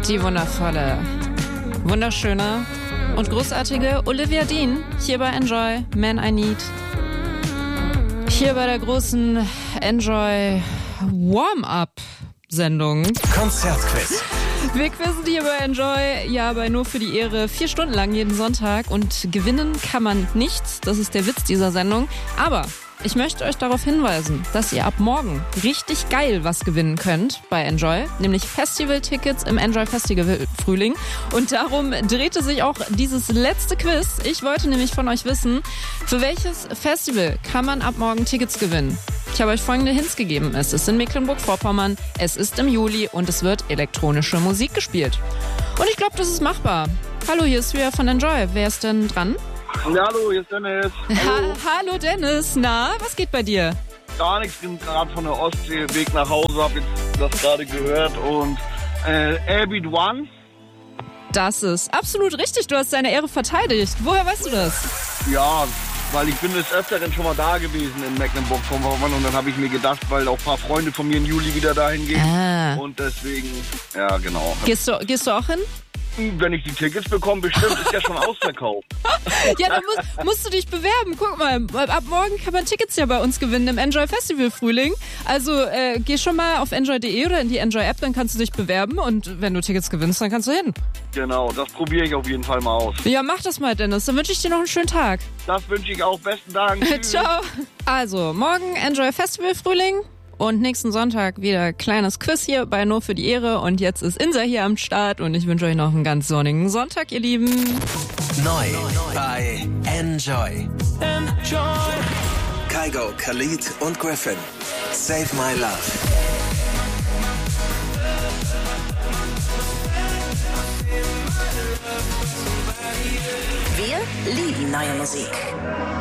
Die wundervolle, wunderschöne und großartige Olivia Dean hier bei Enjoy Man I Need. Hier bei der großen Enjoy Warm-Up-Sendung. Konzertquiz. Wir quizzen hier bei Enjoy, ja, bei Nur für die Ehre, 4 Stunden lang jeden Sonntag. Und gewinnen kann man nichts, das ist der Witz dieser Sendung. Aber ich möchte euch darauf hinweisen, dass ihr ab morgen richtig geil was gewinnen könnt bei Enjoy, nämlich Festival-Tickets im Enjoy Festival Frühling. Und darum drehte sich auch dieses letzte Quiz. Ich wollte nämlich von euch wissen, für welches Festival kann man ab morgen Tickets gewinnen? Ich habe euch folgende Hints gegeben. Es ist in Mecklenburg-Vorpommern, es ist im Juli und es wird elektronische Musik gespielt. Und ich glaube, das ist machbar. Hallo, hier ist Svea von Enjoy. Wer ist denn dran? Ja, hallo, hier ist Dennis. Hallo. Hallo Dennis, na, was geht bei dir? Gar nichts, bin gerade von der Ostsee, Weg nach Hause, hab jetzt das gerade gehört und Airbeat One. Das ist absolut richtig, du hast deine Ehre verteidigt. Woher weißt du das? Ja, weil ich bin des Öfteren schon mal da gewesen in Mecklenburg-Vorpommern und dann habe ich mir gedacht, weil auch ein paar Freunde von mir im Juli wieder dahin gehen und deswegen, ja genau. Gehst du auch hin? Wenn ich die Tickets bekomme, bestimmt, ist ja schon ausverkauft. Ja, dann musst du dich bewerben. Guck mal, ab morgen kann man Tickets ja bei uns gewinnen im Enjoy Festival Frühling. Also geh schon mal auf enjoy.de oder in die Enjoy-App, dann kannst du dich bewerben und wenn du Tickets gewinnst, dann kannst du hin. Genau, das probiere ich auf jeden Fall mal aus. Ja, mach das mal, Dennis. Dann wünsche ich dir noch einen schönen Tag. Das wünsche ich auch. Besten Dank. Ciao. Also, morgen Enjoy Festival Frühling. Und nächsten Sonntag wieder kleines Quiz hier bei Nur für die Ehre. Und jetzt ist Insa hier am Start und ich wünsche euch noch einen ganz sonnigen Sonntag, ihr Lieben. Neu bei Enjoy. Kygo, Khalid und Griffin. Save My Love. Wir lieben neue Musik.